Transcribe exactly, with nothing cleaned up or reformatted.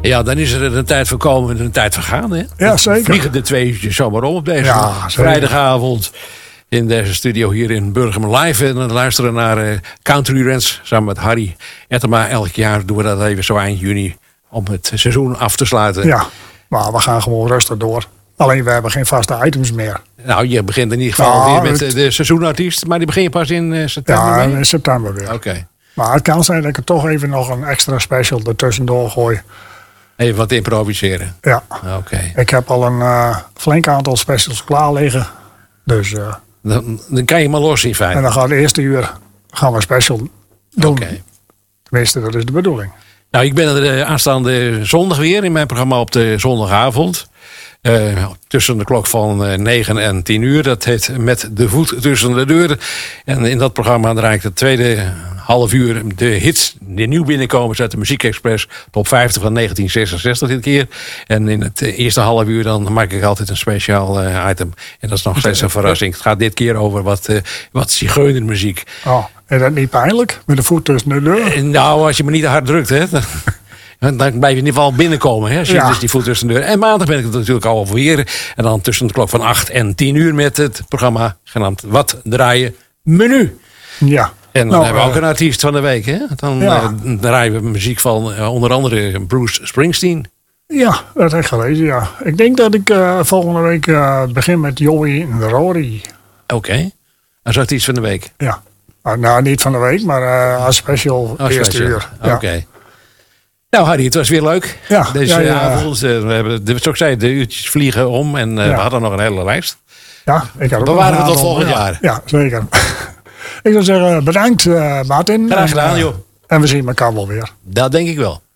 Ja, dan is er een tijd voor komen en een tijd voor gaan. Hè? Ja, zeker. Vliegen de twee uurtjes zomaar om op deze Ja, vrijdagavond. In deze studio hier in Burgum Live. En dan luisteren naar uh, Country Rants samen met Harry Ettema. Elk jaar doen we dat even zo eind juni om het seizoen af te sluiten. Ja, maar we gaan gewoon rustig door. Alleen we hebben geen vaste items meer. Nou, je begint in ieder geval Ja, weer met het... de seizoenartiest. Maar die begin je pas in uh, september Ja, mee? in september weer. Oké. Okay. Maar het kan zijn dat ik er toch even nog een extra special ertussendoor gooi. Even wat improviseren? Ja. Oké. Okay. Ik heb al een uh, flink aantal specials klaar liggen. Dus... Uh, dan, dan kan je maar los in feite. En dan gaat het eerste uur gaan we een special doen. Okay. Tenminste, dat is de bedoeling. Nou, ik ben er uh, aanstaande zondag weer in mijn programma op de zondagavond. Uh, tussen de klok van uh, negen en tien uur. Dat heet Met de voet tussen de deuren. En in dat programma draai ik de tweede half uur de hits die nieuw binnenkomen uit de Muziek Express. Top vijftig van negentien zesenzestig dit keer. En in het uh, eerste half uur dan maak ik altijd een speciaal uh, item. En dat is nog steeds een verrassing. Het gaat dit keer over wat, uh, wat zigeunermuziek. Oh, is dat niet pijnlijk? Met de voet tussen de deuren? Uh, nou, als je me niet te hard drukt, hè. Dan blijf je in ieder geval binnenkomen. Hè, als je ja. dus die voet tussen de deur. En maandag ben ik het natuurlijk al weer. En dan tussen de klok van acht en tien uur met het programma genaamd Wat Draaien Menu. Ja. En dan nou, hebben we ook uh, een artiest van de week. Hè? Dan ja. uh, draaien we muziek van uh, onder andere Bruce Springsteen. Ja, dat heb ik gelezen, ja. Ik denk dat ik uh, volgende week uh, begin met Joey en Rory. Oké. Okay. Als artiest van de week? Ja. Uh, nou, niet van de week, maar uh, als special als eerste special. uur. Oké. Okay. Ja. Nou Harry, het was weer leuk. Ja, Deze ja, ja. avond. We hebben, zoals ik zei, de uurtjes vliegen om. En uh, ja. we hadden nog een hele lijst. Ja, ik had ook bewaren we tot volgend ja. jaar. Ja, zeker. Ik zou zeggen, bedankt uh, Martin. Graag gedaan, en, uh, joh. En we zien elkaar wel weer. Dat denk ik wel.